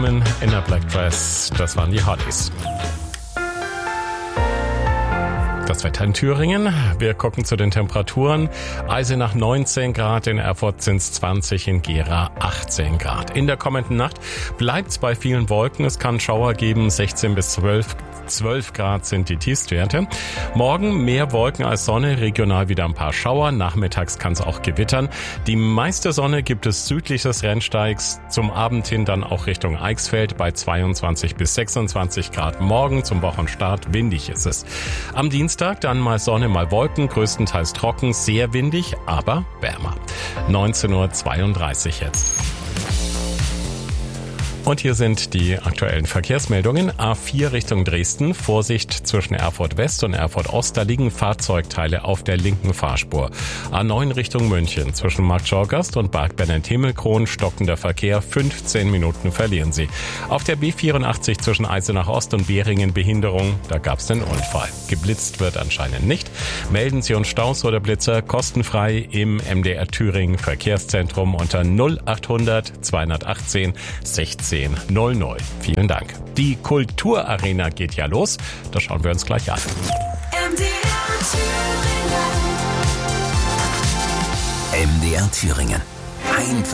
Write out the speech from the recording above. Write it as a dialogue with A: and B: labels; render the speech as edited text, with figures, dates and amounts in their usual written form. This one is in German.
A: In der Black Dress, das waren die Hollies. Das Wetter in Thüringen. Wir gucken zu den Temperaturen. Eisenach 19 Grad, in Erfurt sind es 20, in Gera 18 Grad. In der kommenden Nacht bleibt's bei vielen Wolken. Es kann Schauer geben, 16 bis 12 Grad sind die Tiefstwerte. Morgen mehr Wolken als Sonne, regional wieder ein paar Schauer. Nachmittags kann es auch gewittern. Die meiste Sonne gibt es südlich des Rennsteigs. Zum Abend hin dann auch Richtung Eichsfeld bei 22 bis 26 Grad. Morgen zum Wochenstart windig ist es. Am Dienstag dann mal Sonne, mal Wolken, größtenteils trocken, sehr windig, aber wärmer. 19:32 Uhr jetzt. Und hier sind die aktuellen Verkehrsmeldungen. A4 Richtung Dresden. Vorsicht zwischen Erfurt West und Erfurt Ost. Da liegen Fahrzeugteile auf der linken Fahrspur. A9 Richtung München. Zwischen Marktschorgast und Bad Bennett-Himmelkron stockender Verkehr. 15 Minuten verlieren Sie. Auf der B84 zwischen Eisenach Ost und Behringen Behinderung. Da gab es den Unfall. Geblitzt wird anscheinend nicht. Melden Sie uns Staus oder Blitzer kostenfrei im MDR Thüringen Verkehrszentrum unter 0800 218 16 00. Vielen Dank. Die Kulturarena geht ja los. Das schauen wir uns gleich an.
B: MDR Thüringen.